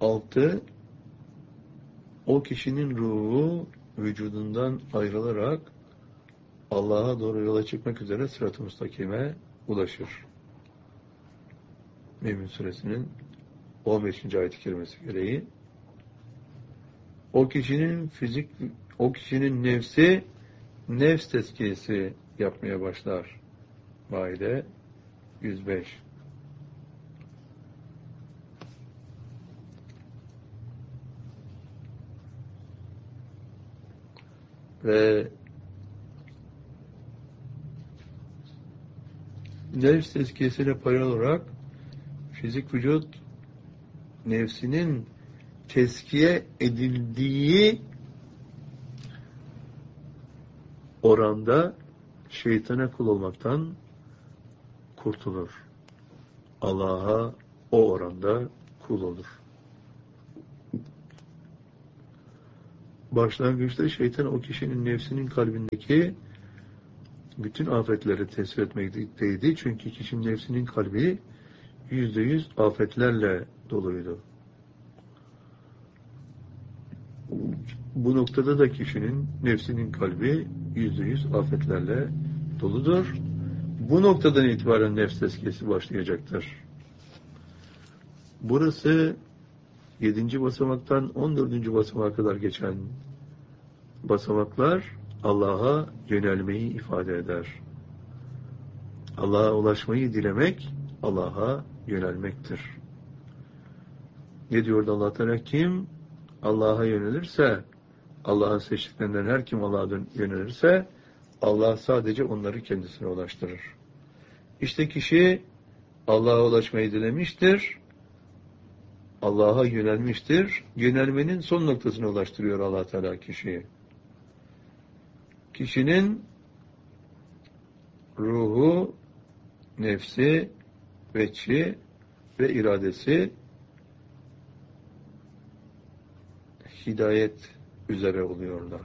6. O kişinin ruhu vücudundan ayrılarak Allah'a doğru yola çıkmak üzere sırat-ı müstakime ulaşır. Mü'min suresinin 15. ayet-i kerimesi gereği o kişinin nefsi nefs tezkiyesi yapmaya başlar. Maide 105. Ve nefs tezkiyesiyle paralel olarak fizik vücut nefsinin tezkiye edildiği oranda şeytana kul olmaktan kurtulur. Allah'a o oranda kul olur. Başlangıçta şeytan o kişinin nefsinin kalbindeki bütün afetleri tespit etmekteydi. Çünkü kişinin nefsinin kalbi %100 afetlerle doluydu. Bu noktada da kişinin nefsinin kalbi %100 afetlerle doludur. Bu noktadan itibaren nefs tezkiyesi başlayacaktır. Burası 7. basamaktan 14. basamağa kadar geçen basamaklar Allah'a yönelmeyi ifade eder. Allah'a ulaşmayı dilemek, Allah'a yönelmektir. Ne diyordu Allah Teala? Kim Allah'a yönelirse, Allah'ın seçtiklerinden her kim Allah'a yönelirse, Allah sadece onları kendisine ulaştırır. İşte kişi Allah'a ulaşmayı dilemiştir, Allah'a yönelmiştir. Yönelmenin son noktasına ulaştırıyor Allah Teala kişiyi. Kişinin ruhu, nefsi, veçhi ve iradesi hidayet üzere oluyorlar.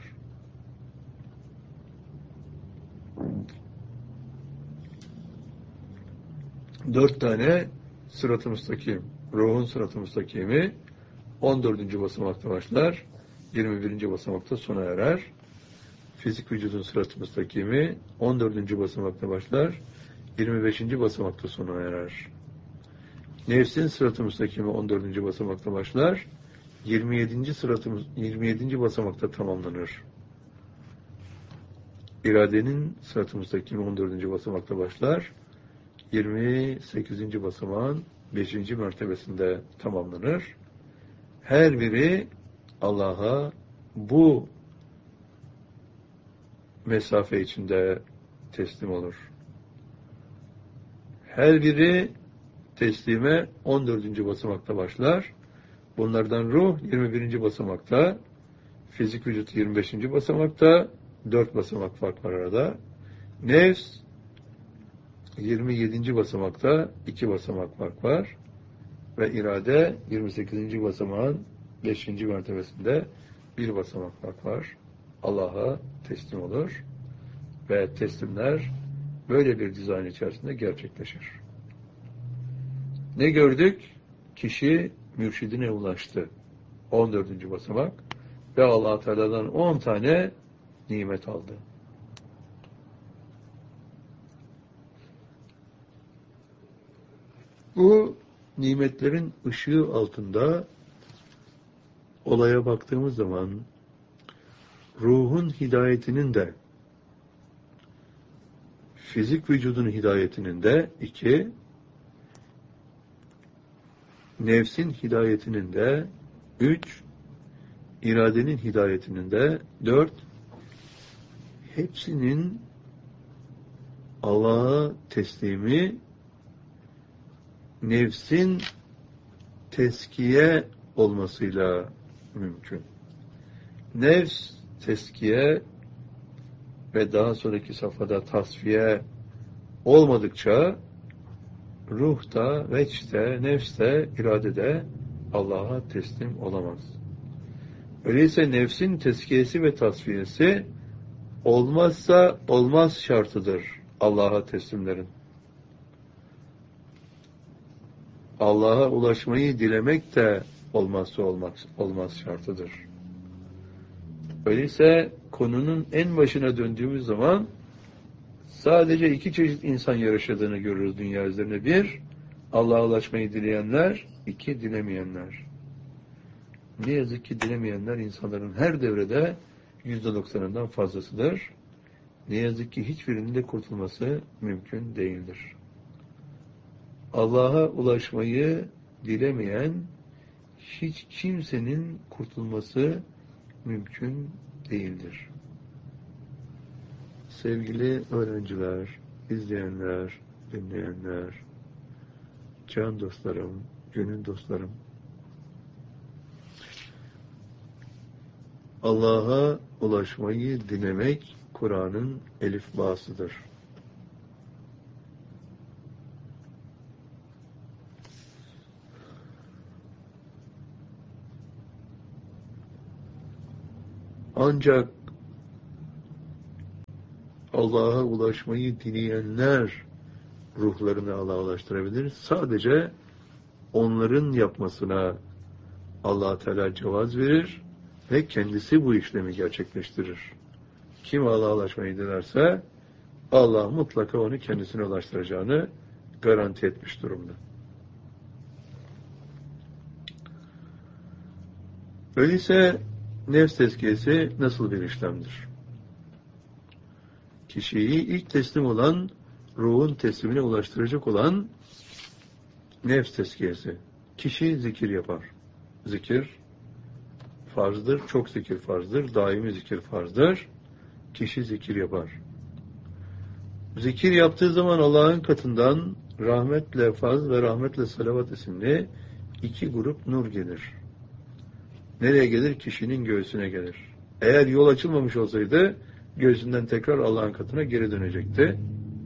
Dört tane sırat-ı müstakim, ruhun sırat-ı müstakimi 14. basamakta başlar, 21. basamakta sona erer. Fizik vücudun sırat-ı müstakimi 14. basamakta başlar, 25. basamakta sona erer. Nefsin sırat-ı müstakimi 14. basamakta başlar, 27. basamakta tamamlanır. İradenin sırat-ı müstakimi 14. basamakta başlar, 28. basamağın 5. mertebesinde tamamlanır. Her biri Allah'a bu mesafe içinde teslim olur. Her biri teslime 14. basamakta başlar. Bunlardan ruh 21. basamakta, fizik vücut 25. basamakta, 4 basamak fark var arada. Nefs 27. basamakta, 2 basamak fark var. Ve irade 28. basamağın 5. mertebesinde 1 basamak fark var. Allah'a teslim olur. Ve teslimler böyle bir dizayn içerisinde gerçekleşir. Ne gördük? Kişi mürşidine ulaştı. 14. basamak ve Allah Teala'dan 10 tane nimet aldı. Bu nimetlerin ışığı altında olaya baktığımız zaman ruhun hidayetinin de fizik vücudun hidayetinin de 2, nefsin hidayetinin de 3, iradenin hidayetinin de 4, hepsinin Allah'a teslimi nefsin teskiye olmasıyla mümkün. Nefs teskiye ve daha sonraki safhada tasfiye olmadıkça ruhta, veçte, nefste, iradede Allah'a teslim olamaz. Öyleyse nefsin teskiyesi ve tasfiyesi olmazsa olmaz şartıdır Allah'a teslimlerin. Allah'a ulaşmayı dilemek de olmazsa olmaz şartıdır. Öyleyse konunun en başına döndüğümüz zaman sadece iki çeşit insan yaşadığını görürüz dünya üzerinde. Bir, Allah'a ulaşmayı dileyenler, iki, dilemeyenler. Ne yazık ki dilemeyenler insanların her devrede %90'ından fazlasıdır. Ne yazık ki hiçbirinin de kurtulması mümkün değildir. Allah'a ulaşmayı dilemeyen hiç kimsenin kurtulması mümkün değildir. Sevgili öğrenciler, izleyenler, dinleyenler, can dostlarım, gönül dostlarım, Allah'a ulaşmayı dilemek Kur'an'ın elifbasıdır. Ancak Allah'a ulaşmayı dileyenler ruhlarını Allah'a ulaştırabilir. Sadece onların yapmasına Allah Teala cevaz verir ve kendisi bu işlemi gerçekleştirir. Kim Allah'a ulaşmayı dilerse Allah mutlaka onu kendisine ulaştıracağını garanti etmiş durumda. Öyleyse nefs tezkiyesi nasıl bir işlemdir? Kişiyi ilk teslim olan, ruhun teslimine ulaştıracak olan nefs tezkiyesi. Kişi zikir yapar. Zikir farzdır, çok zikir farzdır, daimi zikir farzdır. Kişi zikir yapar. Zikir yaptığı zaman Allah'ın katından rahmetle faz ve rahmetle salavat isimli iki grup nur gelir. Nereye gelir? Kişinin göğsüne gelir. Eğer yol açılmamış olsaydı göğsünden tekrar Allah'ın katına geri dönecekti.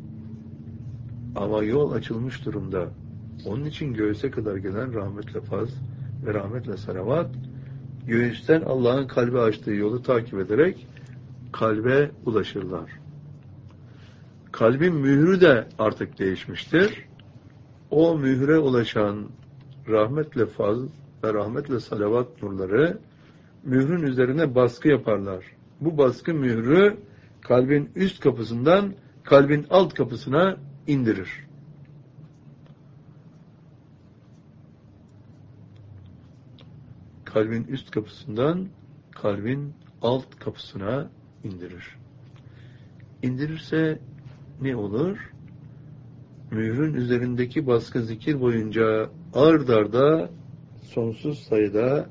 Ama yol açılmış durumda. Onun için göğüse kadar gelen rahmetle faz ve rahmetle salavat göğüsten Allah'ın kalbe açtığı yolu takip ederek kalbe ulaşırlar. Kalbin mührü de artık değişmiştir. O mühre ulaşan rahmetle faz ve rahmetle salavat nurları mührün üzerine baskı yaparlar. Bu baskı mührü kalbin üst kapısından kalbin alt kapısına indirir. Kalbin üst kapısından kalbin alt kapısına indirir. İndirirse ne olur? Mührün üzerindeki baskı zikir boyunca ard arda sonsuz sayıda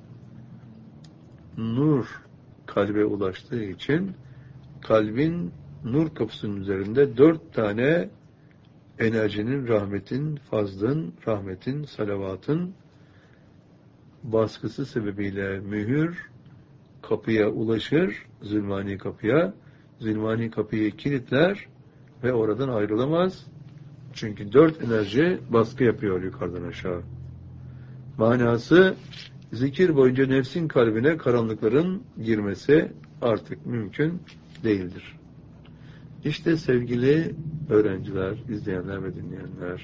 nur kalbe ulaştığı için kalbin nur kapısının üzerinde 4 tane enerjinin, rahmetin, fazlın, rahmetin, salavatın baskısı sebebiyle mühür kapıya ulaşır, zulmani kapıya. Zulmani kapıyı kilitler ve oradan ayrılamaz. Çünkü 4 enerji baskı yapıyor yukarıdan aşağı. Manası, zikir boyunca nefsin kalbine karanlıkların girmesi artık mümkün değildir. İşte sevgili öğrenciler, izleyenler ve dinleyenler,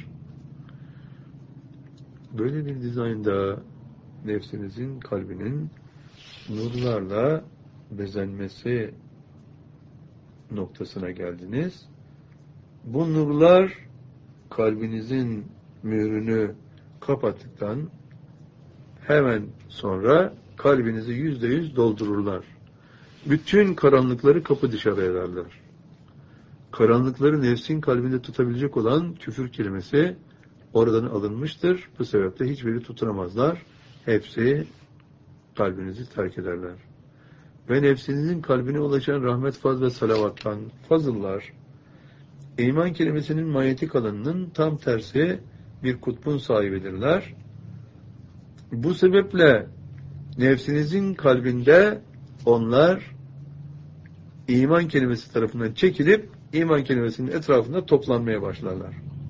böyle bir dizaynda nefsinizin kalbinin nurlarla bezenmesi noktasına geldiniz. Bu nurlar kalbinizin mührünü kapattıktan hemen sonra kalbinizi %100 doldururlar. Bütün karanlıkları kapı dışarı ederler. Karanlıkları nefsin kalbinde tutabilecek olan küfür kelimesi oradan alınmıştır. Bu sebeple hiçbiri tutunamazlar. Hepsi kalbinizi terk ederler. Ve nefsinizin kalbine ulaşan rahmet, faz ve salavattan fazıllar, iman kelimesinin manyetik alanının tam tersi bir kutbun sahibidirler. Bu sebeple nefsinizin kalbinde onlar iman kelimesi tarafından çekilip iman kelimesinin etrafında toplanmaya başlarlar.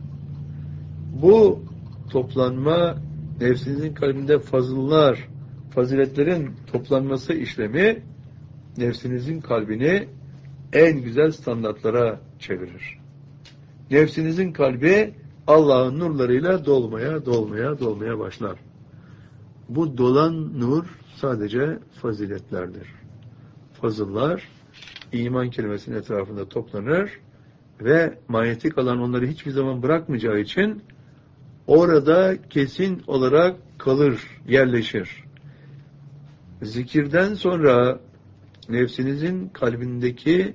Bu toplanma nefsinizin kalbinde fazıllar, faziletlerin toplanması işlemi nefsinizin kalbini en güzel standartlara çevirir. Nefsinizin kalbi Allah'ın nurlarıyla dolmaya başlar. bu dolan nur sadece faziletlerdir. Fazıllar iman kelimesinin etrafında toplanır ve manyetik alan onları hiçbir zaman bırakmayacağı için orada kesin olarak kalır, yerleşir. Zikirden sonra nefsinizin kalbindeki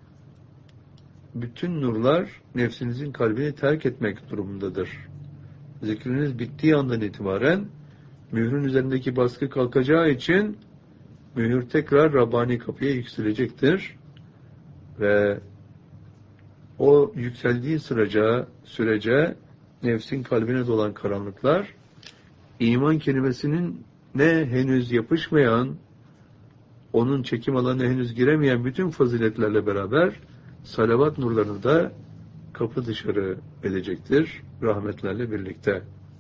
bütün nurlar nefsinizin kalbini terk etmek durumundadır. Zikriniz bittiği andan itibaren mührün üzerindeki baskı kalkacağı için mühür tekrar Rabbani kapıya yükselecektir. Ve o yükseldiği sürece nefsin kalbine dolan karanlıklar iman kelimesinin ne henüz yapışmayan, onun çekim alanına henüz giremeyen bütün faziletlerle beraber salavat nurlarını da kapı dışarı edecektir rahmetlerle birlikte.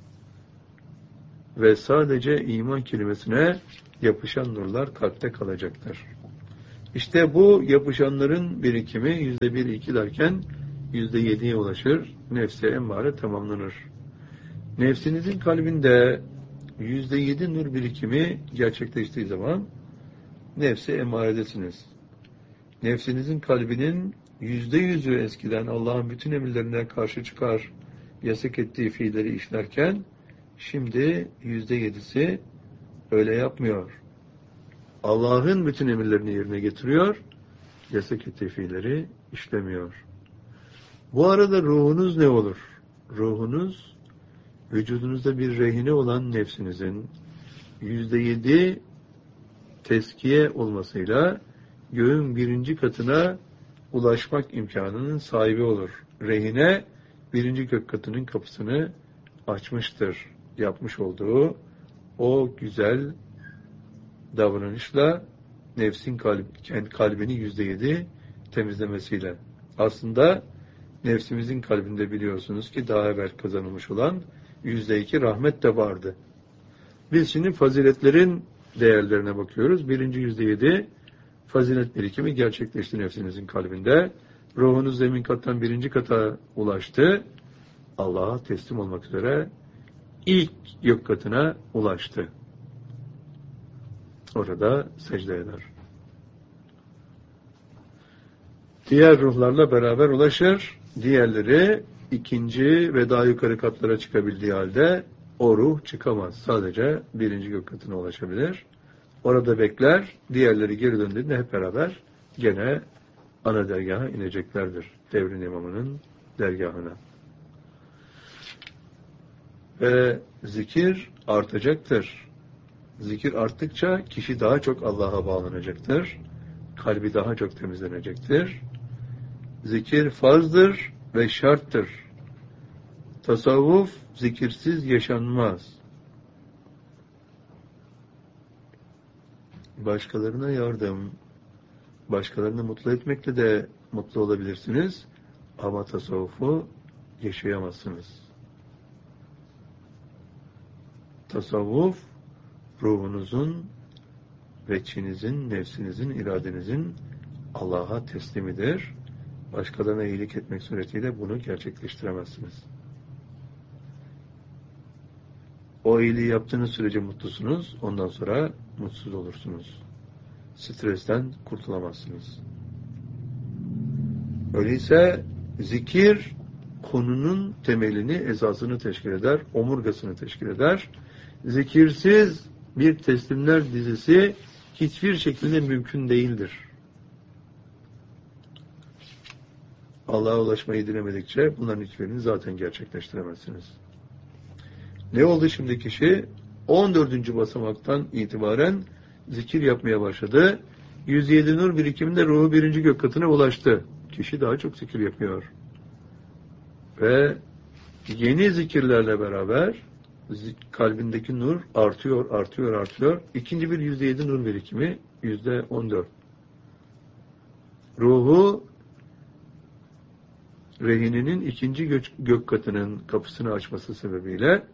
Ve sadece iman kelimesine yapışan nurlar kalpte kalacaktır. İşte bu yapışanların birikimi %1-2 derken %7'ye ulaşır. Nefse emmare tamamlanır. Nefsinizin kalbinde %7 nur birikimi gerçekleştiği zaman nefse emmaredesiniz. Nefsinizin kalbinin %100'ü eskiden Allah'ın bütün emirlerine karşı çıkar, yasak ettiği fiilleri işlerken şimdi %7'si öyle yapmıyor. Allah'ın bütün emirlerini yerine getiriyor, yasak ettiği fiilleri işlemiyor. Bu arada ruhunuz ne olur? Ruhunuz, vücudunuzda bir rehine olan nefsinizin %7 teskiye olmasıyla göğün 1. katına ulaşmak imkanının sahibi olur. Rehine 1. gök katının kapısını açmıştır. Yapmış olduğu o güzel davranışla nefsin kalbini %7 temizlemesiyle. Aslında nefsimizin kalbinde biliyorsunuz ki daha evvel kazanılmış olan %2 rahmet de vardı. Biz şimdi faziletlerin değerlerine bakıyoruz. 1. %7 fazilet birikimi gerçekleşti nefsinizin kalbinde. Ruhunuz zemin kattan 1. kata ulaştı. Allah'a teslim olmak üzere ilk gök katına ulaştı. Orada secde eder. Diğer ruhlarla beraber ulaşır. Diğerleri 2. ve daha yukarı katlara çıkabildiği halde o ruh çıkamaz. Sadece 1. gök katına ulaşabilir. Orada bekler. Diğerleri geri döndüğünde hep beraber gene ana dergaha ineceklerdir. Devrin imamının dergahına. Ve zikir artacaktır. Zikir arttıkça kişi daha çok Allah'a bağlanacaktır. Kalbi daha çok temizlenecektir. Zikir farzdır ve şarttır. Tasavvuf zikirsiz yaşanmaz. Başkalarına yardım, başkalarını mutlu etmekle de mutlu olabilirsiniz. Ama tasavvufu yaşayamazsınız. Tasavvuf, ruhunuzun, veçhinizin, nefsinizin, iradenizin Allah'a teslimidir. Başkalarına iyilik etmek suretiyle bunu gerçekleştiremezsiniz. O iyiliği yaptığınız sürece mutlusunuz, ondan sonra mutsuz olursunuz. Stresten kurtulamazsınız. Öyleyse zikir konunun temelini, esasını teşkil eder, omurgasını teşkil eder. Zikirsiz bir teslimler dizisi hiçbir şekilde mümkün değildir. Allah'a ulaşmayı dilemedikçe bunların hiçbirini zaten gerçekleştiremezsiniz. Ne oldu şimdi kişi? 14. basamaktan itibaren zikir yapmaya başladı. 107 nur birikiminde ruhu 1. gök katına ulaştı. Kişi daha çok zikir yapıyor. Ve yeni zikirlerle beraber kalbindeki nur artıyor. İkinci bir %7 nur birikimi %14. Ruhu rehinenin 2. gök katının kapısını açması sebebiyle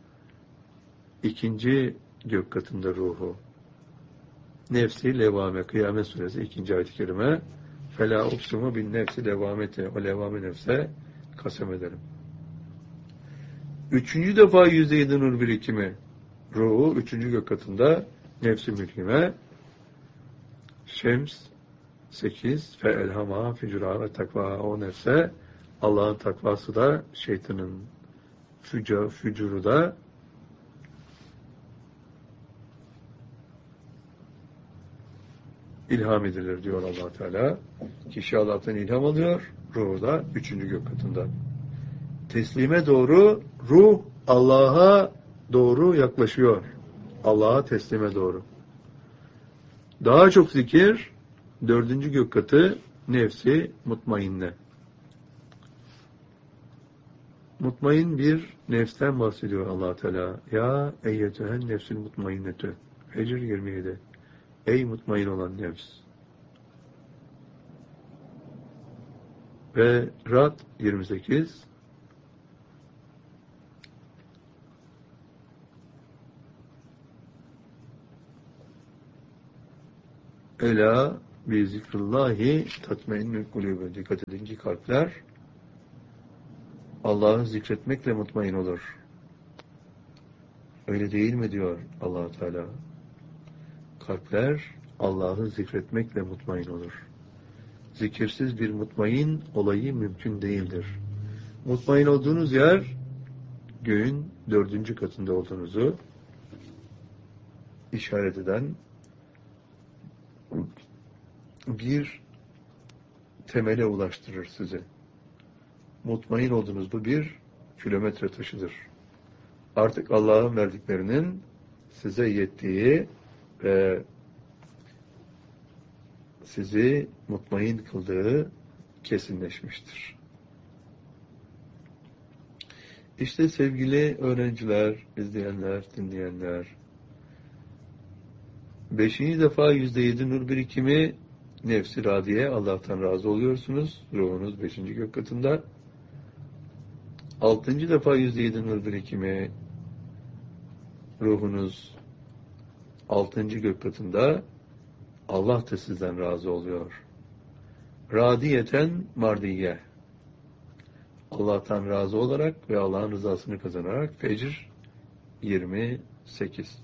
2. gök katında ruhu. Nefsi levame, Kıyamet Suresi 2. ayet-i kerime. Fela uksimu bin nefsi levamete, o levame nefse kasem ederim. 3. defa %7 nur birikimi ruhu 3. gök katında nefs-i mülhime, Şems 8 fe elhama fücura ve takva, o nefse Allah'ın takvası da şeytanın fücuru da ilham edilir diyor Allah Teala. Kişi Allah'tan ilham alıyor, ruhu da 3. gök katında. Teslime doğru, ruh Allah'a doğru yaklaşıyor. Allah'a teslime doğru. Daha çok zikir, 4. gök katı nefsi mutmainne. Mutmain bir nefsten bahsediyor Allah Teala. Ya eyyetühen nefsül mutmainnetü. Hecr 27. Ey mutmain olan nefs. Ve Rad 28. Ela bi zikrullahi tatmainnül kulûbü. Dikkat edin ki kalpler Allah'ı zikretmekle mutmain olur. Öyle değil mi diyor Allah Teala? Kalpler Allah'ı zikretmekle mutmain olur. Zikirsiz bir mutmain olayı mümkün değildir. Mutmain olduğunuz yer göğün 4. katında olduğunuzu işaret eden bir temele ulaştırır sizi. Mutmain olduğunuz bu bir kilometre taşıdır. Artık Allah'ın verdiklerinin size yettiği ve sizi mutmain kıldığı kesinleşmiştir. İşte sevgili öğrenciler, izleyenler, dinleyenler, 5. defa %7 nur birikimi nefs-i radiye, Allah'tan razı oluyorsunuz. Ruhunuz 5. gök katında. 6. defa %7 nur birikimi ruhunuz 6. gök katında. Allah da sizden razı oluyor. Radiyeten mardiye. Allah'tan razı olarak ve Allah'ın rızasını kazanarak Fecr 28.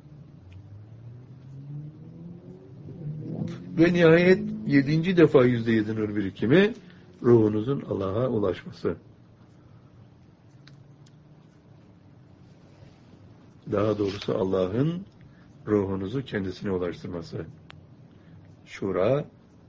Ve nihayet 7. defa %7 nur birikimi ruhunuzun Allah'a ulaşması. Daha doğrusu Allah'ın ruhunuzu kendisine ulaştırması. Şura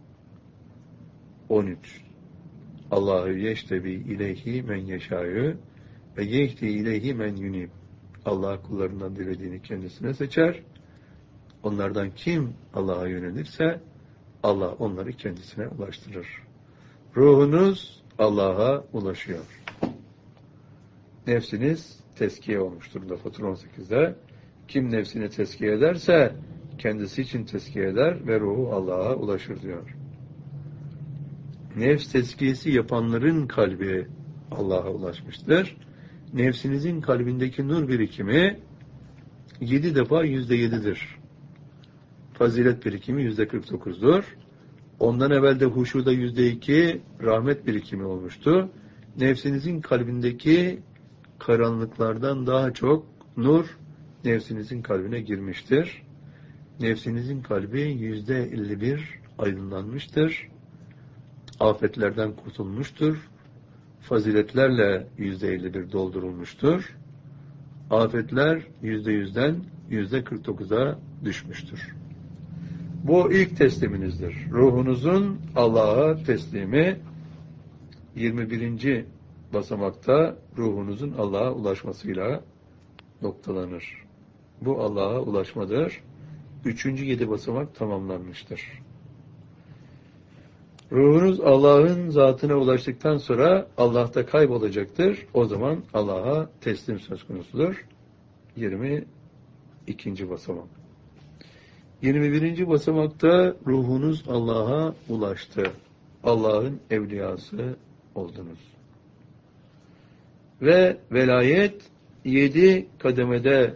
13. Allahu yeştebi ileyhi men yeşâ'ü ve yehdi ileyhi men yunib. Allah kullarından dilediğini kendisine seçer. Onlardan kim Allah'a yönelirse Allah onları kendisine ulaştırır. Ruhunuz Allah'a ulaşıyor. Nefsiniz tezkiye olmuş durumda Fatır 18'de. Kim nefsini tezkiye ederse kendisi için tezkiye eder ve ruhu Allah'a ulaşır diyor. Nefs tezkiyesi yapanların kalbi Allah'a ulaşmıştır. Nefsinizin kalbindeki nur birikimi 7 defa %7'dir. Fazilet birikimi %49'dur. Ondan evvel de huşuda %2 rahmet birikimi olmuştu. Nefsinizin kalbindeki karanlıklardan daha çok nur nefsinizin kalbine girmiştir. Nefsinizin kalbi %51 aydınlanmıştır. Afetlerden kurtulmuştur. Faziletlerle %51 doldurulmuştur. Afetler %100'den %49'a düşmüştür. Bu ilk tesliminizdir. Ruhunuzun Allah'a teslimi 21. basamakta ruhunuzun Allah'a ulaşmasıyla noktalanır. Bu Allah'a ulaşmadır. 3. 7 basamak tamamlanmıştır. Ruhunuz Allah'ın zatına ulaştıktan sonra Allah'ta kaybolacaktır. O zaman Allah'a teslim söz konusudur. 22. basamak. 21. basamakta ruhunuz Allah'a ulaştı. Allah'ın evliyası oldunuz. Ve velayet 7 kademede,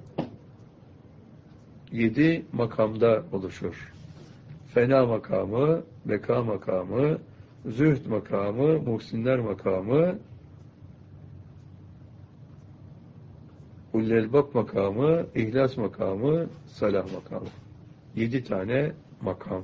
7 makamda oluşur. Fena makamı, beka makamı, zühd makamı, muhsinler makamı, Ulelbab makamı, İhlas makamı, Salah makamı. 7 tane makam.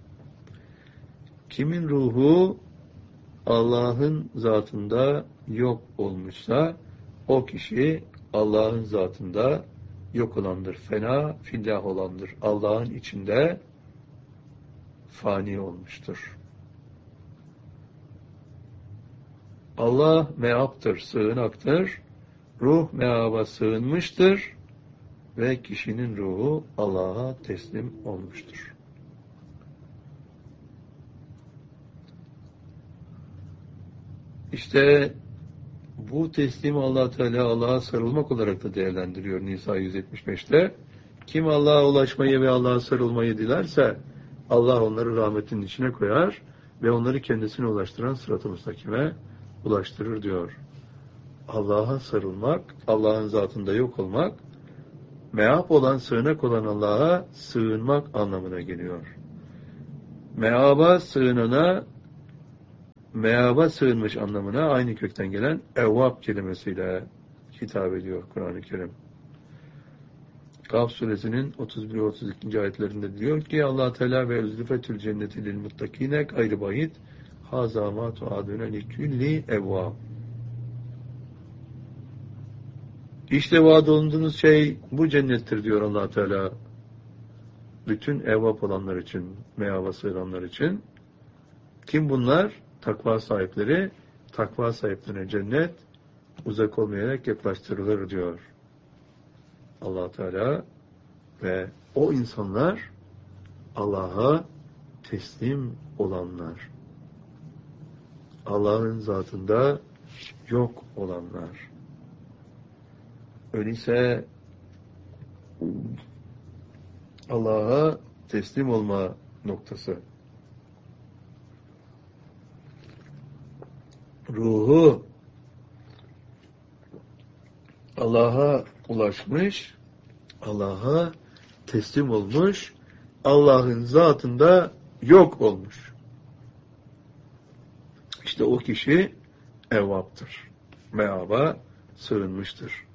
Kimin ruhu Allah'ın zatında yok olmuşsa o kişi Allah'ın zatında yok olandır. Fena fillah olandır. Allah'ın içinde fani olmuştur. Allah meaptır, sığınaktır. Ruh meaba sığınmıştır ve kişinin ruhu Allah'a teslim olmuştur. İşte bu teslim Allah Teala Allah'a sarılmak olarak da değerlendiriyor Nisa 175'te. Kim Allah'a ulaşmayı ve Allah'a sarılmayı dilerse Allah onları rahmetinin içine koyar ve onları kendisine ulaştıran sırat-ı müstakime ulaştırır diyor. Allah'a sarılmak, Allah'ın zatında yok olmak, meab olan, sığınak olan Allah'a sığınmak anlamına geliyor. Meaba sığınana, meaba sığınmış anlamına aynı kökten gelen evvab kelimesiyle hitap ediyor Kur'an-ı Kerim. Kaf suresinin 31 ve 32. ayetlerinde diyor ki Allah Teala ve üzlifetül cenneti lil muttakine gayrı bahit haza ma tuadune li kulli evvab. İşte vaat olunduğunuz şey bu cennettir diyor Allah Teala. Bütün evvab olanlar için, meaba sığınanlar için. Kim bunlar? Takva sahipleri. Takva sahiplerine cennet uzak olmayarak yaklaştırılır diyor Allah Teala. Ve o insanlar Allah'a teslim olanlar. Allah'ın zatında yok olanlar. Öyleyse Allah'a teslim olma noktası. Ruhu Allah'a ulaşmış, Allah'a teslim olmuş, Allah'ın zatında yok olmuş. İşte o kişi evvaptır. Meaba sığınmıştır.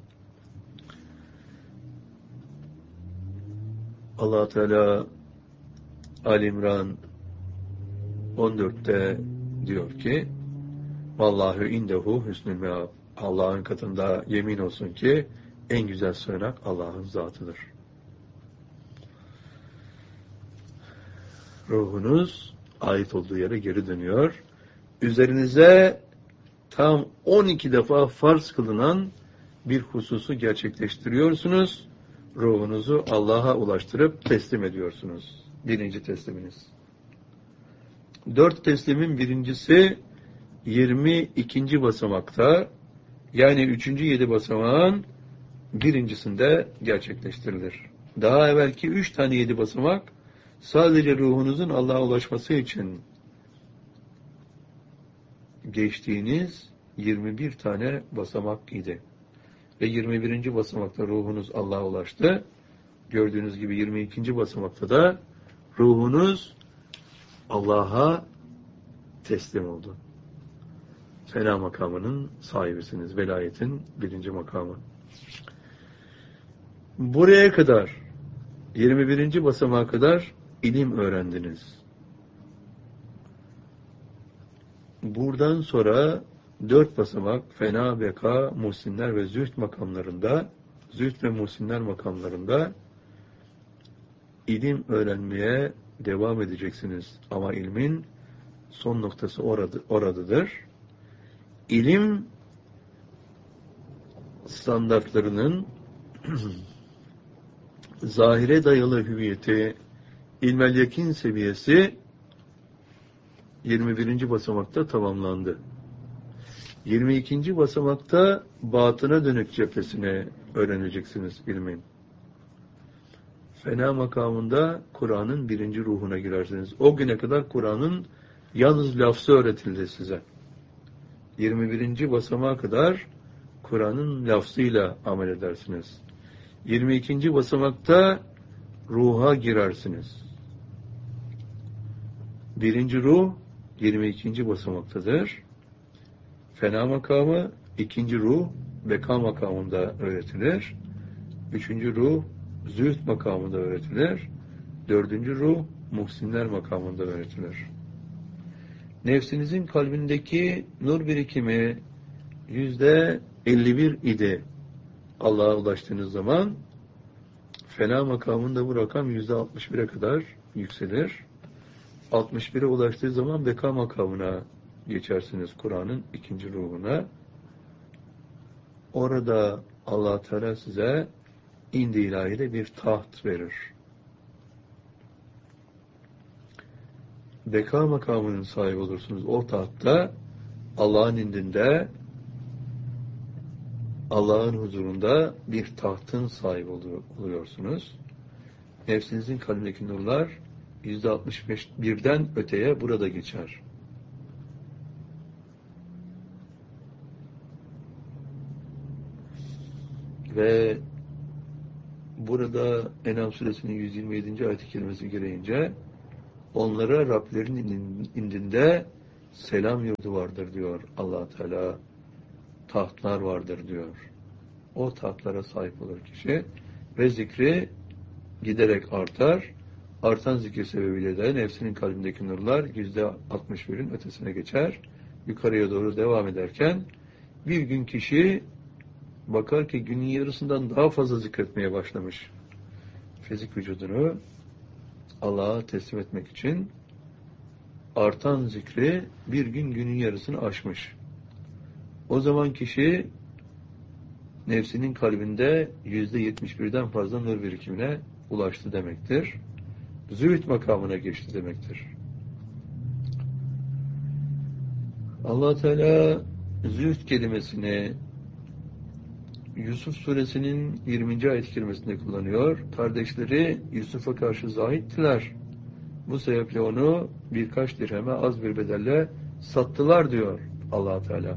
Allah Teala Ali İmran 14'te diyor ki Vallahu indehu hüsnül meab. Allah'ın katında yemin olsun ki en güzel sığınak Allah'ın zatıdır. Ruhunuz ait olduğu yere geri dönüyor. Üzerinize tam 12 defa farz kılınan bir hususu gerçekleştiriyorsunuz. Ruhunuzu Allah'a ulaştırıp teslim ediyorsunuz. Birinci tesliminiz. 4 teslimin birincisi 22. basamakta, yani 3. 7 basamağın birincisinde gerçekleştirilir. Daha evvelki 3 tane 7 basamak sadece ruhunuzun Allah'a ulaşması için geçtiğiniz 21 tane basamak idi. Ve 21. basamakta ruhunuz Allah'a ulaştı. Gördüğünüz gibi 22. basamakta da ruhunuz Allah'a teslim oldu. Fena makamının sahibisiniz. Velayetin 1. makamı. Buraya kadar 21. basamağa kadar ilim öğrendiniz. Buradan sonra 4 basamak fena, beka, muhsinler ve zühd makamlarında, zühd ve muhsinler makamlarında ilim öğrenmeye devam edeceksiniz. Ama ilmin son noktası oradadır. İlim standartlarının zahire dayalı hüviyeti, ilmel yakin seviyesi 21. basamakta tamamlandı. 22. basamakta batına dönük cephesine öğreneceksiniz ilmin. Fena makamında Kur'an'ın 1. ruhuna girersiniz. O güne kadar Kur'an'ın yalnız lafzı öğretildi size. 21. basamağa kadar Kur'an'ın lafzıyla amel edersiniz. 22. basamakta ruha girersiniz. 1. ruh 22. basamaktadır. Fena makamı 2. ruh beka makamında öğretilir. 3. ruh zühd makamında öğretilir. 4. ruh muhsinler makamında öğretilir. Nefsinizin kalbindeki nur birikimi %51 idi. Allah'a ulaştığınız zaman fena makamında bu rakam %61'e kadar yükselir. 61'e ulaştığı zaman beka makamına geçersiniz, Kur'an'ın 2. ruhuna. Orada Allah Teala size indi ilahide bir taht verir. Beka makamının sahibi olursunuz. O tahtta Allah'ın indinde, Allah'ın huzurunda bir tahtın sahibi oluyorsunuz. Nefsinizin kalbindeki nurlar %61'den öteye burada geçer. Ve burada En'am suresinin 127. ayet-i kerimesi gereğince onlara Rablerinin indinde selam yurdu vardır diyor Allah Teala. Tahtlar vardır diyor. O tahtlara sahip olur kişi ve zikri giderek artar. Artan zikir sebebiyle de nefsinin kalbindeki nurlar %61'in ötesine geçer. Yukarıya doğru devam ederken bir gün kişi bakar ki günün yarısından daha fazla zikretmeye başlamış. Fizik vücudunu Allah'a teslim etmek için artan zikri bir gün günün yarısını aşmış. O zaman kişi nefsinin kalbinde %71'den fazla nur birikimine ulaştı demektir. Zühd makamına geçti demektir. Allah Teala zühd kelimesini Yusuf suresinin 20. ayet-i kerimesinde kullanıyor. Kardeşleri Yusuf'a karşı zahittiler. Bu sebeple onu birkaç dirheme az bir bedelle sattılar diyor Allah Teala.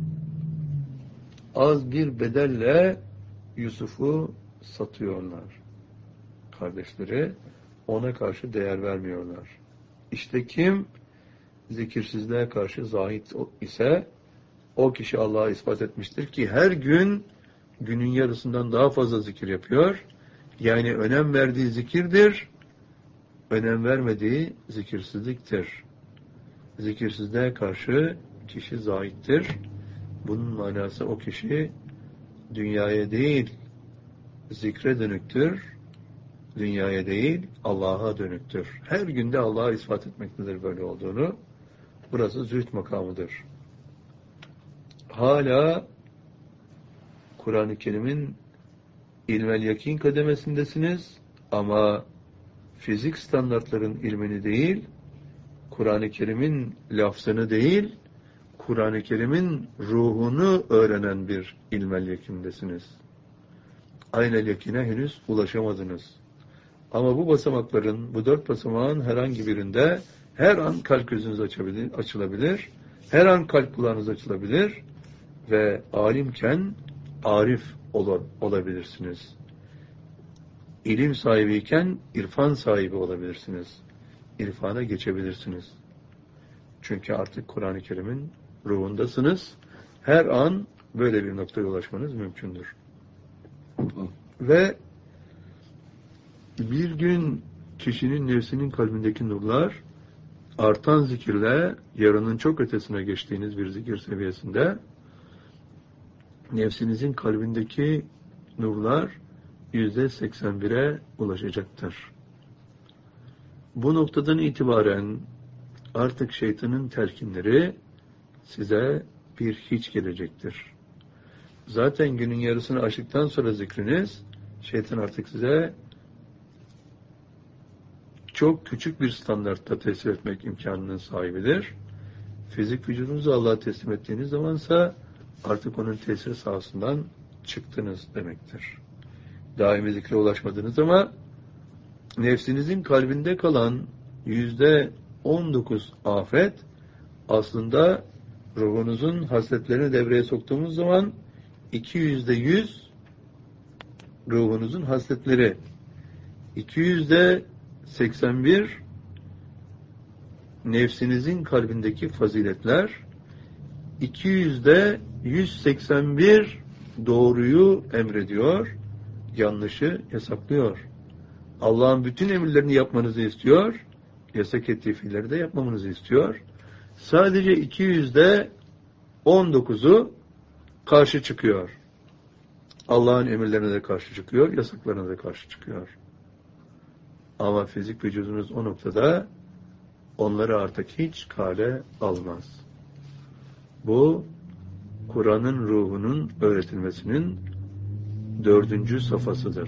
Az bir bedelle Yusuf'u satıyorlar. Kardeşleri ona karşı değer vermiyorlar. İşte kim zikirsizliğe karşı zahit ise o kişi Allah'a ispat etmiştir ki her gün günün yarısından daha fazla zikir yapıyor. Yani önem verdiği zikirdir, önem vermediği zikirsizliktir. Zikirsizliğe karşı kişi zahittir. Bunun manası o kişi dünyaya değil, zikre dönüktür. Dünyaya değil, Allah'a dönüktür. Her günde Allah'a ispat etmektedir böyle olduğunu. Burası zühd makamıdır. Hala Kur'an-ı Kerim'in ilmel yakin kademesindesiniz ama fizik standartların ilmini değil, Kur'an-ı Kerim'in lafzını değil, Kur'an-ı Kerim'in ruhunu öğrenen bir ilmel yakindesiniz. Aynel yakine henüz ulaşamadınız. Ama bu basamakların, bu 4 basamağın herhangi birinde her an kalp gözünüz açılabilir, her an kalp kulağınız açılabilir ve alimken arif olabilirsiniz. İlim sahibiyken irfan sahibi olabilirsiniz. İrfana geçebilirsiniz. Çünkü artık Kur'an-ı Kerim'in ruhundasınız. Her an böyle bir noktaya ulaşmanız mümkündür. Ve bir gün kişinin nefsinin kalbindeki nurlar artan zikirle yarının çok ötesine geçtiğiniz bir zikir seviyesinde nefsinizin kalbindeki nurlar %81'e ulaşacaktır. Bu noktadan itibaren artık şeytanın telkinleri size bir hiç gelecektir. Zaten günün yarısını aştıktan sonra zikriniz, şeytan artık size çok küçük bir standartta tesir etmek imkanının sahibidir. Fizik vücudunuzu Allah'a teslim ettiğiniz zamansa artık onun tesir sahasından çıktınız demektir. Daimi zikre ulaşmadınız ama nefsinizin kalbinde kalan %19 afet aslında ruhunuzun hasletlerini devreye soktuğumuz zaman %100 ruhunuzun hasletleri, %81 nefsinizin kalbindeki faziletler, %181 doğruyu emrediyor, yanlışı yasaklıyor. Allah'ın bütün emirlerini yapmanızı istiyor, yasak ettiği fiilleri de yapmamanızı istiyor. Sadece 219'u karşı çıkıyor. Allah'ın emirlerine de karşı çıkıyor, yasaklarına da karşı çıkıyor. Ama fizik vücudunuz o noktada onları artık hiç kale almaz. Bu, Kur'an'ın ruhunun öğretilmesinin 4. safhasıdır.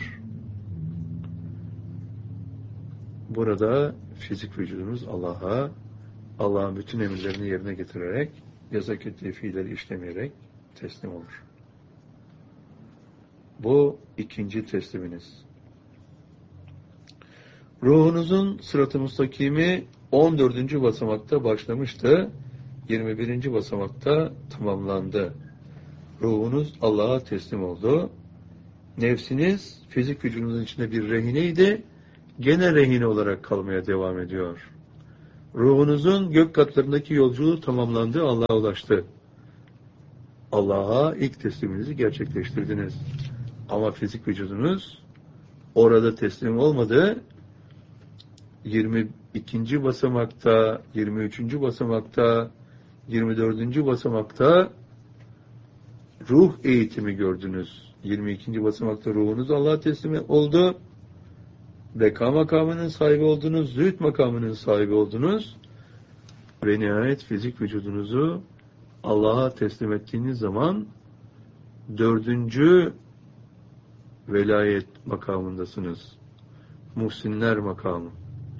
Burada fizik vücudunuz Allah'ın bütün emirlerini yerine getirerek, yasak ettiği fiilleri işlemeyerek teslim olur. Bu 2. tesliminiz. Ruhunuzun sırat-ı müstakimi 14. basamakta başlamıştı. 21. basamakta tamamlandı. Ruhunuz Allah'a teslim oldu. Nefsiniz fizik vücudunuzun içinde bir rehineydi. Gene rehine olarak kalmaya devam ediyor. Ruhunuzun gök katlarındaki yolculuğu tamamlandı. Allah'a ulaştı. Allah'a ilk tesliminizi gerçekleştirdiniz. Ama fizik vücudunuz orada teslim olmadı. 22. basamakta, 23. basamakta, 24. basamakta ruh eğitimi gördünüz. 22. basamakta ruhunuz Allah'a teslim oldu. Beka makamının sahibi oldunuz, zühd makamının sahibi oldunuz. Ve nihayet fizik vücudunuzu Allah'a teslim ettiğiniz zaman 4. velayet makamındasınız. Muhsinler makamı.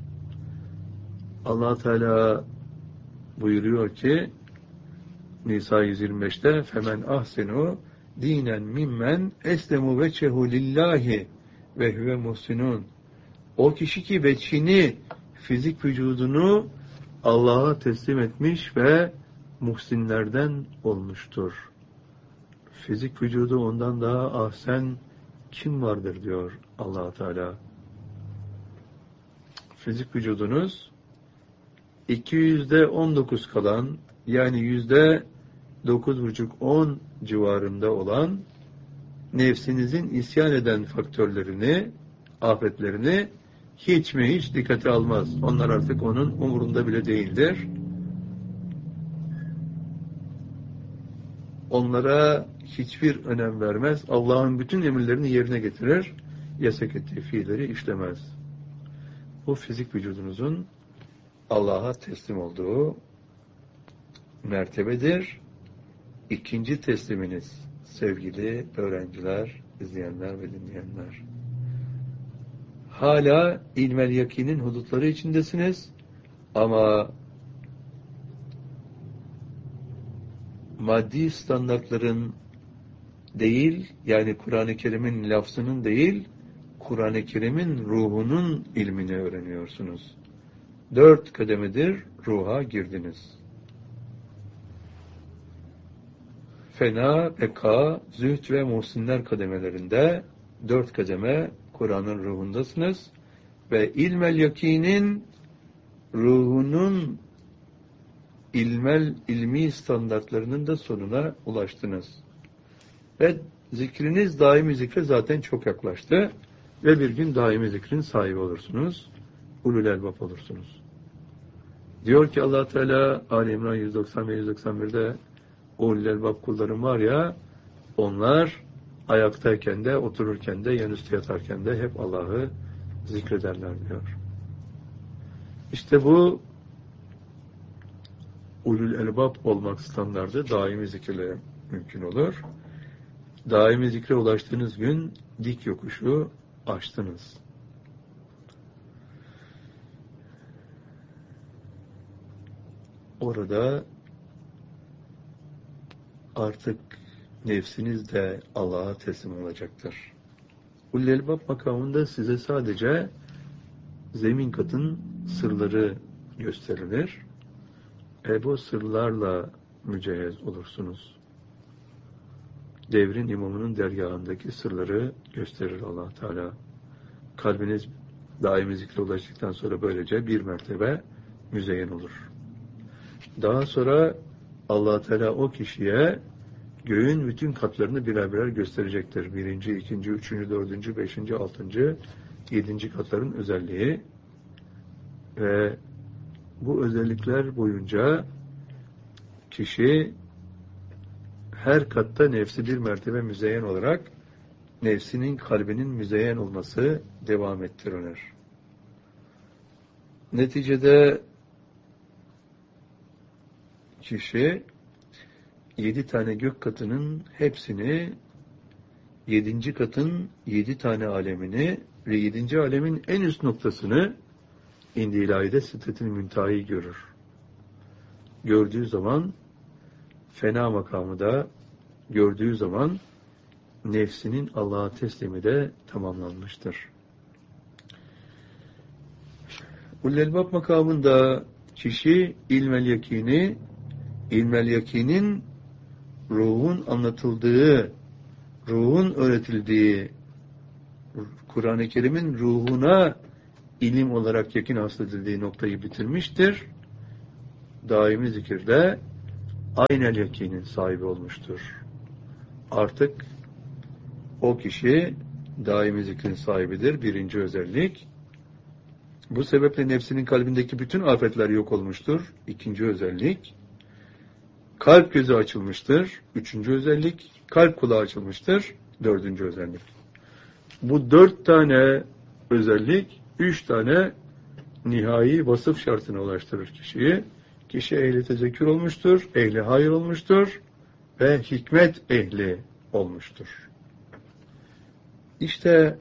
Allah Teala buyuruyor ki Nisa 125'te femen ahsenu dinen mimmen eslemu veçehu lillahi ve huve muhsinun. O kişi ki veçhini, fizik vücudunu Allah'a teslim etmiş ve muhsinlerden olmuştur. Fizik vücudu ondan daha ahsen kim vardır diyor Allah Teala. Fizik vücudunuz 219 kalan, yani %9,5-10 civarında olan nefsinizin isyan eden faktörlerini, afetlerini hiç dikkate almaz. Onlar artık onun umurunda bile değildir. Onlara hiçbir önem vermez. Allah'ın bütün emirlerini yerine getirir. Yasak ettiği fiilleri işlemez. Bu fizik vücudunuzun Allah'a teslim olduğu mertebedir. 2. tesliminiz sevgili öğrenciler, izleyenler ve dinleyenler. Hala ilmel yakinin hudutları içindesiniz ama maddi standartların değil, yani Kur'an-ı Kerim'in lafzının değil, Kur'an-ı Kerim'in ruhunun ilmini öğreniyorsunuz. 4 kademedir ruha girdiniz. Fena, beka, zühd ve muhsinler kademelerinde 4 kademe Kur'an'ın ruhundasınız ve ilmel yakinin ruhunun ilmi standartlarının da sonuna ulaştınız. Ve zikriniz daimi zikre zaten çok yaklaştı ve bir gün daimi zikrin sahibi olursunuz. Ulul elbap olursunuz. Diyor ki Allah Teala Ali İmran 190 ve 191'de ulul elbap kullarım var ya, onlar ayaktayken de, otururken de, yanüstü yatarken de hep Allah'ı zikrederler diyor. İşte bu ulul elbab olmak standardı daimi zikirle mümkün olur. Daimi zikre ulaştığınız gün dik yokuşu aştınız. Orada artık nefsiniz de Allah'a teslim olacaktır. Ulul elbab makamında size sadece zemin katın sırları gösterilir. Bu sırlarla mücehhez olursunuz. Devrin imamının dergahındaki sırları gösterir Allah Teala. Kalbiniz daimi zikre ulaştıktan sonra böylece bir mertebe müzeyyen olur. Daha sonra Allah Teala o kişiye göğün bütün katlarını birer birer gösterecektir. Birinci, ikinci, üçüncü, dördüncü, beşinci, altıncı, yedinci katların özelliği ve bu özellikler boyunca kişi her katta nefsi bir mertebe müzeyyen olarak nefsinin kalbinin müzeyyen olması devam ettirilir. Neticede kişi 7 tane gök katının hepsini, 7. katın 7 tane alemini ve 7. alemin en üst noktasını indi ilahide Sidret-i Münteha'yı görür. Gördüğü zaman fena makamı da gördüğü zaman nefsinin Allah'a teslimi de tamamlanmıştır. Ulul-Elbab makamında kişi ilmel yakinin ruhun anlatıldığı, ruhun öğretildiği, Kur'an-ı Kerim'in ruhuna ilim olarak yakin hasledildiği noktayı bitirmiştir. Daimi zikirde aynel yakinin sahibi olmuştur. Artık o kişi daimi zikrin sahibidir. Birinci özellik. Bu sebeple nefsinin kalbindeki bütün afetler yok olmuştur. İkinci özellik. Kalp gözü açılmıştır. Üçüncü özellik. Kalp kulağı açılmıştır. Dördüncü özellik. Bu 4 tane özellik 3 tane nihai vasıf şartına ulaştırır kişiyi. Kişi ehli tezekkür olmuştur, ehli hayır olmuştur ve hikmet ehli olmuştur. İşte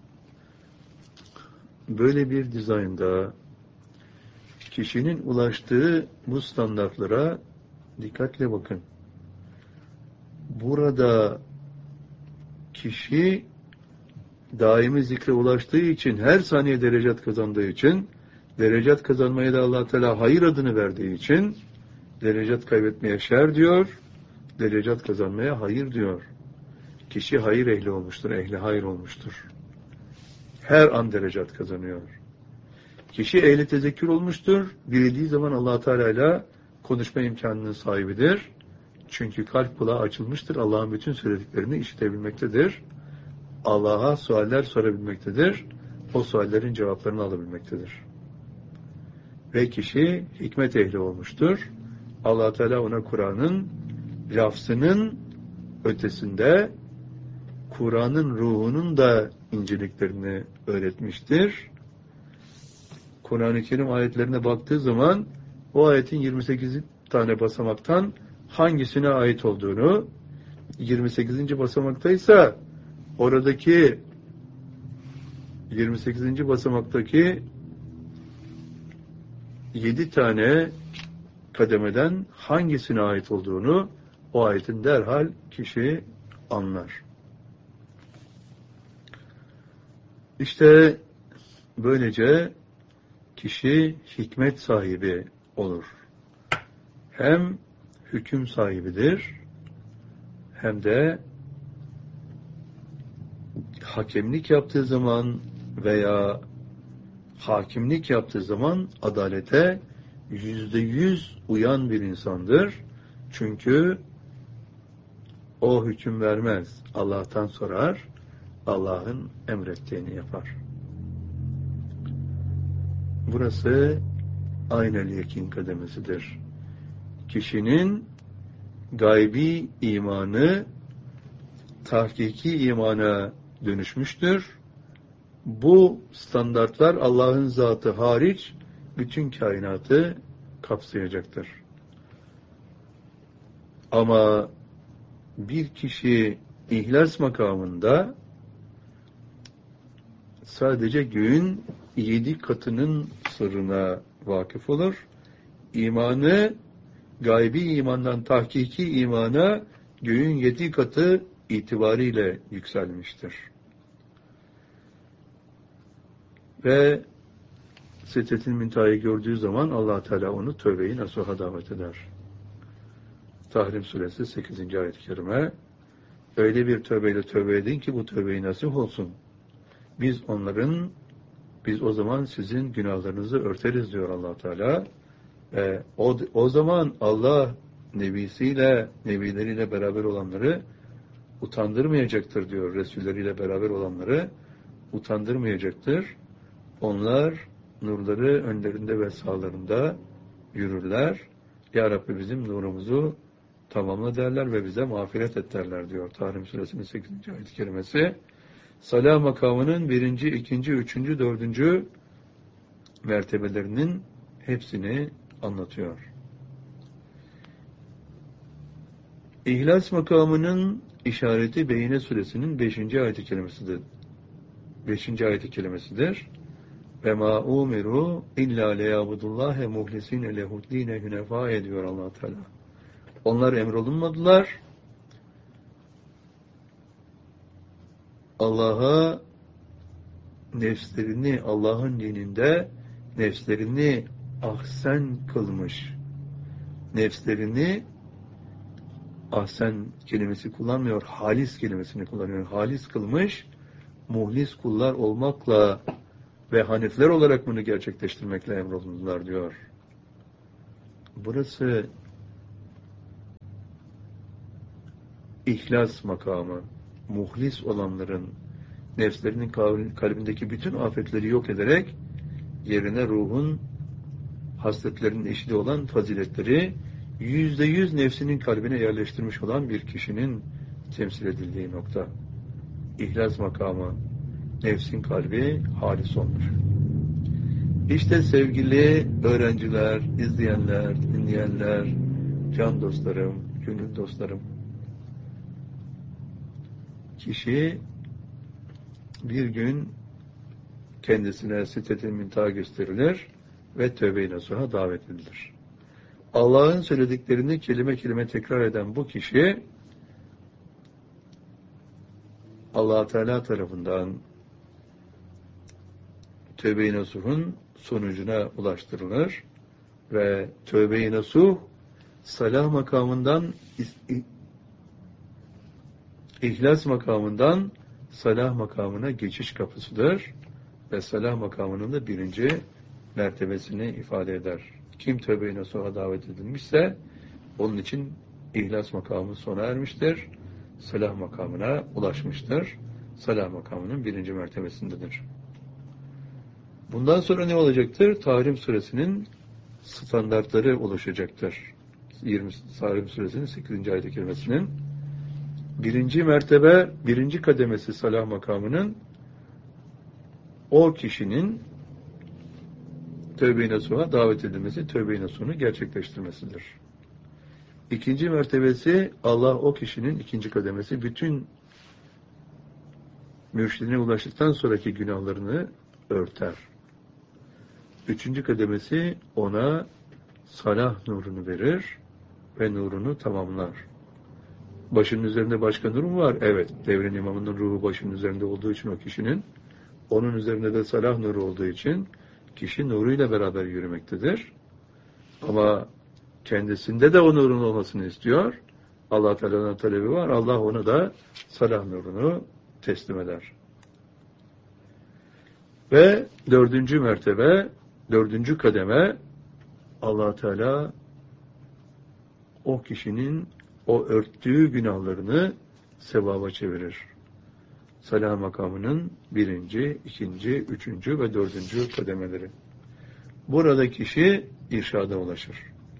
böyle bir dizaynda kişinin ulaştığı bu standartlara dikkatle bakın. Burada kişi daimi zikre ulaştığı için, her saniye derecat kazandığı için, derecat kazanmaya da Allah Teala hayır adını verdiği için, derecat kaybetmeye şer diyor, derecat kazanmaya hayır diyor. Kişi hayır ehli olmuştur, ehli hayır olmuştur. Her an derecat kazanıyor. Kişi ehli tezekkür olmuştur, dilediği zaman Allah Teala ile konuşma imkanının sahibidir. Çünkü kalp kulağı açılmıştır, Allah'ın bütün söylediklerini işitebilmektedir. Allah'a sualler sorabilmektedir. O suallerin cevaplarını alabilmektedir. Ve kişi hikmet ehli olmuştur. Allah Teala ona Kur'an'ın lafzının ötesinde Kur'an'ın ruhunun da inceliklerini öğretmiştir. Kur'an-ı Kerim ayetlerine baktığı zaman o ayetin 28 tane basamaktan hangisine ait olduğunu, 28. basamaktaysa oradaki 28. basamaktaki 7 tane kademeden hangisine ait olduğunu o ayetin derhal kişi anlar. İşte böylece kişi hikmet sahibi olur. Hem hüküm sahibidir, hem de hakemlik yaptığı zaman veya hakimlik yaptığı zaman adalete %100 uyan bir insandır. Çünkü o hüküm vermez. Allah'tan sorar, Allah'ın emrettiğini yapar. Burası aynel yakin kademesidir. Kişinin gaybi imanı tahkiki imana dönüşmüştür. Bu standartlar Allah'ın zatı hariç bütün kainatı kapsayacaktır. Ama bir kişi ihlas makamında sadece göğün 7 katının sırrına vakıf olur. İmanı gaybi imandan tahkiki imana göğün 7 katı itibariyle yükselmiştir. Ve Sidret-i Münteha'yı gördüğü zaman Allah Teala onu tövbe-i nasuha davet eder. Tahrim suresi 8. ayet-i kerime. Öyle bir tövbeyle tövbe edin ki bu tövbe-i nasuh olsun. Biz o zaman sizin günahlarınızı örteriz diyor Allah Teala. O zaman Allah nebisiyle, nebileriyle beraber olanları utandırmayacaktır diyor. Resulleriyle beraber olanları utandırmayacaktır. Onlar nurları önlerinde ve sağlarında yürürler. Ya Rabbi bizim nurumuzu tamamla derler ve bize mağfiret et derler diyor. Tahrim Suresinin 8. ayet-i kerimesi. Salah makamının 1., 2., 3., 4. mertebelerinin hepsini anlatıyor. İhlas makamının işareti Beyine Suresinin 5. ayet-i kerimesidir. 5. ayet-i kerimesidir. Ve ma umiru illa liyabudullahe muhlisine lehuddine hünefa ediyor Allah Teala. Onlar emrolunmadılar. Allah'a nefslerini, Allah'ın dininde nefslerini ahsen kılmış. Nefslerini ahsen kelimesi kullanmıyor, halis kelimesini kullanıyor. Halis kılmış, muhlis kullar olmakla ve hanifler olarak bunu gerçekleştirmekle emrolundular diyor. Burası ihlas makamı. Muhlis olanların nefslerinin kalbindeki bütün afetleri yok ederek yerine ruhun hasletlerinin eşli olan faziletleri %100 nefsinin kalbine yerleştirmiş olan bir kişinin temsil edildiği nokta. İhlas makamı, nefsin kalbi halis olmuş. İşte sevgili öğrenciler, izleyenler, dinleyenler, can dostlarım, gönül dostlarım, kişi bir gün kendisine sitet-i müntaha gösterilir ve tövbe-i nasuha davet edilir. Allah'ın söylediklerini kelime kelime tekrar eden bu kişi Allah Teala tarafından tövbe-i nasuhun sonucuna ulaştırılır ve tövbe-i nasuh salah makamından İhlas makamından salah makamına geçiş kapısıdır ve salah makamının da 1. mertebesini ifade eder. Kim tövbe-i nasuha davet edilmişse onun için ihlas makamı sona ermiştir. Salah makamına ulaşmıştır. Salah makamının 1. mertebesindedir. Bundan sonra ne olacaktır? Tahrim Suresinin standartları oluşacaktır. Tahrim Suresinin 8. ayet-i kerimesinin 1. mertebe, 1. kademesi salah makamının o kişinin tövbe-i nasuha davet edilmesi, tövbe-i nasuhunu gerçekleştirmesidir. 2. mertebesi Allah o kişinin 2. kademesi bütün mürşidine ulaştıktan sonraki günahlarını örter. 3. kademesi ona salah nurunu verir ve nurunu tamamlar. Başının üzerinde başka nur mu var? Evet. Devrin imamının ruhu başının üzerinde olduğu için o kişinin, onun üzerinde de salah nuru olduğu için kişi nuruyla beraber yürümektedir. Ama kendisinde de o nurun olmasını istiyor. Allah Teala'nın talebi var. Allah ona da salah nurunu teslim eder. Ve 4. mertebe, 4. kademe Allah Teala o kişinin o örttüğü günahlarını sevaba çevirir. Salah makamının 1., 2., 3. ve 4. kademeleri. Burada kişi irşada ulaşır.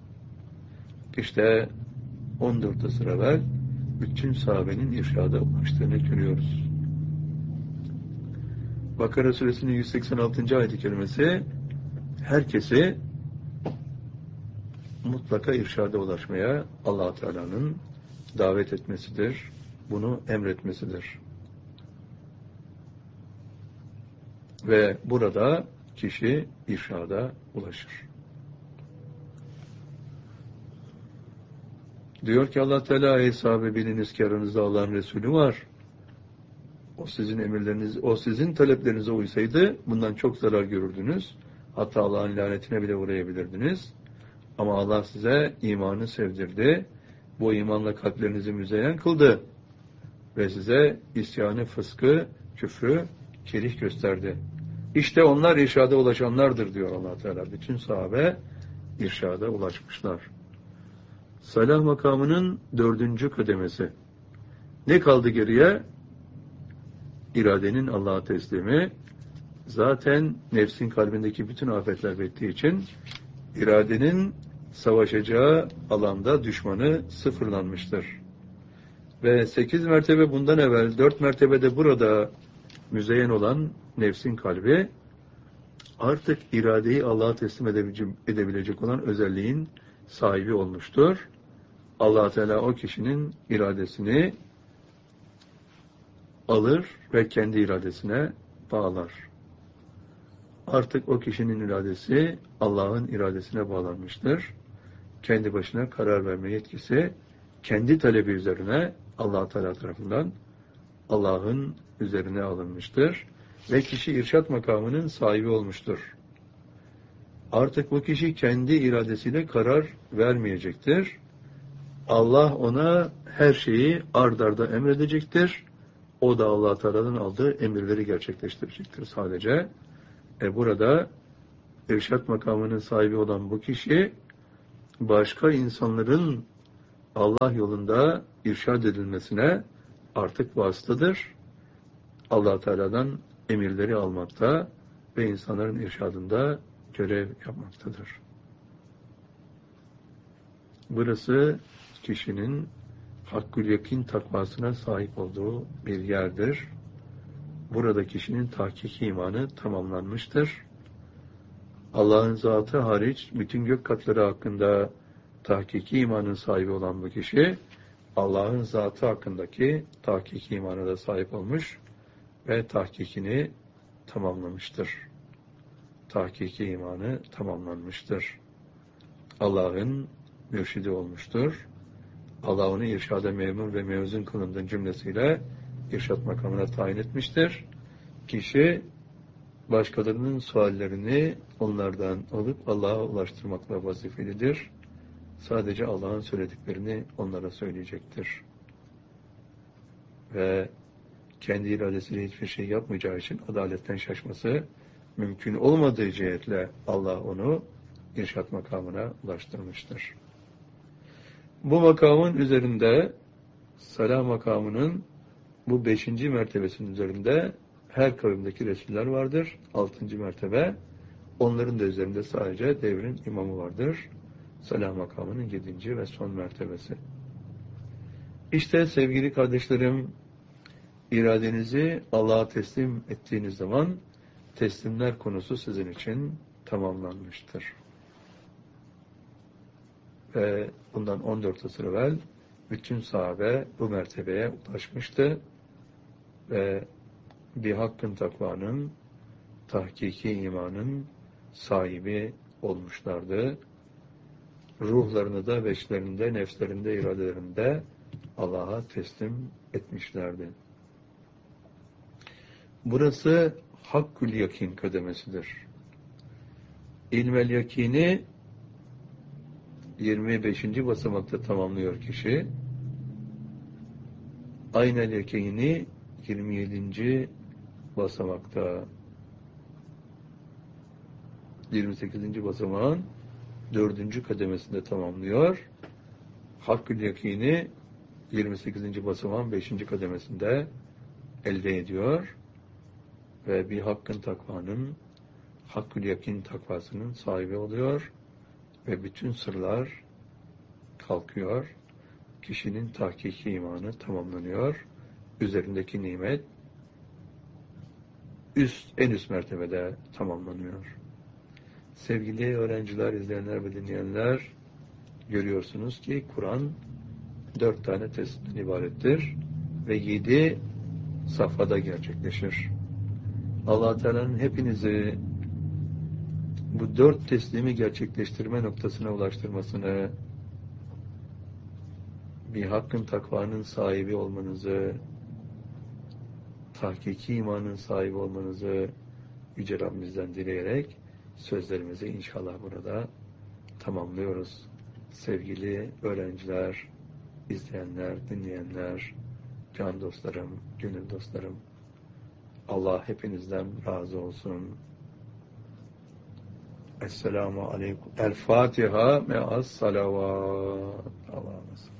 İşte 14 asır evvel bütün sahabenin irşada ulaştığını görüyoruz. Bakara Suresinin 186. ayet-i kerimesi herkesi mutlaka irşada ulaşmaya Allah Teala'nın davet etmesidir. Bunu emretmesidir. Ve burada kişi irşada ulaşır. Diyor ki Allah Teala, ey sahabe biliniz ki aranızda Allah'ın Resulü var. O sizin emirleriniz, o sizin taleplerinize uysaydı bundan çok zarar görürdünüz. Hatta Allah'ın lanetine bile uğrayabilirdiniz. Ama Allah size imanı sevdirdi. Bu imanla kalplerinizi müzeyyen kıldı. Ve size isyanı, fıskı, küfrü kerih gösterdi. İşte onlar irşada ulaşanlardır diyor Allah Teala. Bütün sahabe irşada ulaşmışlar. Salah makamının 4. kademesi. Ne kaldı geriye? İradenin Allah'a teslimi. Zaten nefsin kalbindeki bütün afetler bittiği için iradenin savaşacağı alanda düşmanı sıfırlanmıştır. Ve 8 mertebe bundan evvel, 4 mertebede burada müzeyyen olan nefsin kalbi artık iradeyi Allah'a teslim edebilecek olan özelliğin sahibi olmuştur. Allah Teala o kişinin iradesini alır ve kendi iradesine bağlar. Artık o kişinin iradesi Allah'ın iradesine bağlanmıştır. Kendi başına karar verme yetkisi kendi talebi üzerine Allah Teala tarafından Allah'ın üzerine alınmıştır ve kişi irşat makamının sahibi olmuştur. Artık bu kişi kendi iradesiyle karar vermeyecektir. Allah ona her şeyi ard arda emredecektir. O da Allah Teala'dan aldığı emirleri gerçekleştirecektir sadece. Burada irşat makamının sahibi olan bu kişi başka insanların Allah yolunda irşad edilmesine artık vasıtadır. Allah Teala'dan emirleri almakta ve insanların irşadında görev yapmaktadır. Burası kişinin hakkül yakin takvasına sahip olduğu bir yerdir. Burada kişinin tahkiki imanı tamamlanmıştır. Allah'ın zatı hariç bütün gök katları hakkında tahkiki imanın sahibi olan bu kişi, Allah'ın zatı hakkındaki tahkiki imana da sahip olmuş ve tahkikini tamamlamıştır. Tahkiki imanı tamamlanmıştır. Allah'ın mürşidi olmuştur. Allah onu irşada memur ve mevzun kılındığın cümlesiyle irşat makamına tayin etmiştir. Kişi başkalarının suallerini onlardan alıp Allah'a ulaştırmakla vazifelidir. Sadece Allah'ın söylediklerini onlara söyleyecektir. Ve kendi iradesiyle hiçbir şey yapmayacağı için adaletten şaşması mümkün olmadığı cihetle Allah onu irşat makamına ulaştırmıştır. Bu makamın üzerinde, salah makamının bu 5. mertebesinin üzerinde her kavimdeki Resuller vardır. 6. mertebe. Onların da üzerinde sadece devrin imamı vardır. Salah makamının 7. ve son mertebesi. İşte sevgili kardeşlerim, iradenizi Allah'a teslim ettiğiniz zaman teslimler konusu sizin için tamamlanmıştır. Ve bundan 14 asır evvel bütün sahabe bu mertebeye ulaşmıştı ve bir hakkın takvanın, tahkiki imanın sahibi olmuşlardı. Ruhlarını da veçlerinde, nefslerinde, iradelerinde Allah'a teslim etmişlerdi. Burası hakkül yakin kademesidir. İlmel yakini 25. basamakta tamamlıyor kişi. Aynel yakini 27. basamakta, 28. basamağın 4. kademesinde tamamlıyor. Hakkül yakini 28. basamağın 5. kademesinde elde ediyor. Ve bir hakkın takvanın, hakkül yakin takvasının sahibi oluyor. Ve bütün sırlar kalkıyor. Kişinin tahkiki imanı tamamlanıyor. Üzerindeki nimet en üst mertebede tamamlanıyor. Sevgili öğrenciler, izleyenler ve dinleyenler, görüyorsunuz ki Kur'an 4 tane teslimden ibarettir ve 7 safhada gerçekleşir. Allah Teala'nın hepinizi bu 4 teslimi gerçekleştirme noktasına ulaştırmasını, bir hakkın takvanın sahibi olmanızı, tahkiki imanın sahibi olmanızı Yüce Rabbimizden dileyerek sözlerimizi inşallah burada tamamlıyoruz. Sevgili öğrenciler, izleyenler, dinleyenler, can dostlarım, gönül dostlarım, Allah hepinizden razı olsun. Esselamu aleyküm. El Fatiha me'as salavat. Allah'a emanet.